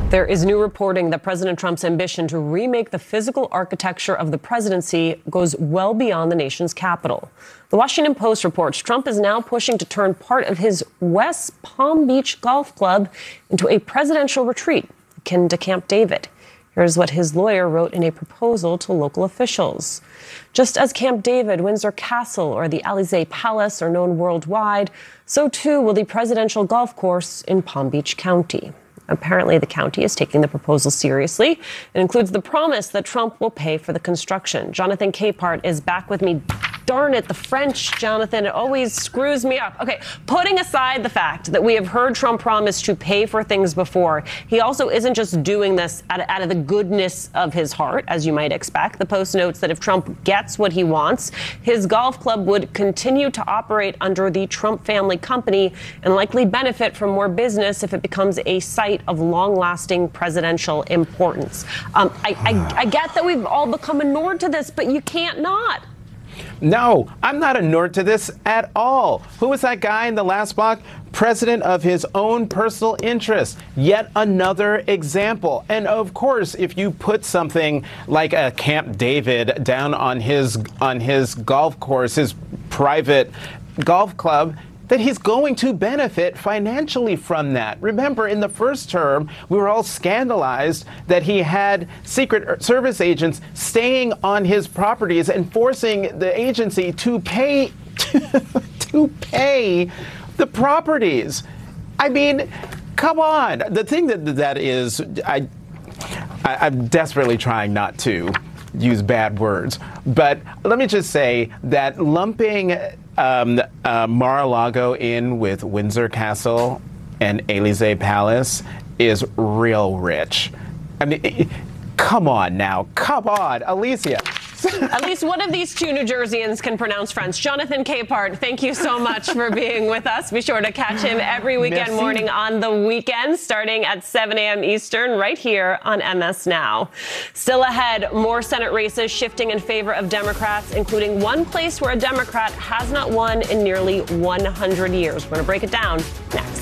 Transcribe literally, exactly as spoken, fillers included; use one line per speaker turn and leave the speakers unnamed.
There is new reporting that President Trump's ambition to remake the physical architecture of the presidency goes well beyond the nation's capital. The Washington Post reports Trump is now pushing to turn part of his West Palm Beach golf club into a presidential retreat akin to Camp David. Here's what his lawyer wrote in a proposal to local officials. Just as Camp David, Windsor Castle, or the Elysee Palace are known worldwide, so too will the presidential golf course in Palm Beach County. Apparently, the county is taking the proposal seriously. It includes the promise that Trump will pay for the construction. Jonathan Capehart is back with me. Darn it, the French, Jonathan, it always screws me up. Okay, putting aside the fact that we have heard Trump promise to pay for things before, he also isn't just doing this out of, out of the goodness of his heart, as you might expect. The Post notes that if Trump gets what he wants, his golf club would continue to operate under the Trump family company and likely benefit from more business if it becomes a site of long-lasting presidential importance. Um, I, I, I get that we've all become inured to this, but you can't not.
No, I'm not inured to this at all. Who was that guy in the last block? President of his own personal interest. Yet another example. And of course, if you put something like a Camp David down on his on his golf course, his private golf club, that he's going to benefit financially from that. Remember, in the first term, we were all scandalized that he had Secret Service agents staying on his properties and forcing the agency to pay to pay the properties. I mean, come on. The thing that that is, I, I I'm desperately trying not to use bad words, but let me just say that lumping Um, uh, Mar-a-Lago in with Windsor Castle and Elysee Palace is real rich. I mean, it, come on now. Come on, Alicia.
At least one of these two New Jerseyans can pronounce French. Jonathan Capehart, thank you so much for being with us. Be sure to catch him every weekend
Merci.
morning on the weekend, starting at seven a.m. Eastern, right here on M S Now. Still ahead, more Senate races shifting in favor of Democrats, including one place where a Democrat has not won in nearly one hundred years. We're going to break it down next.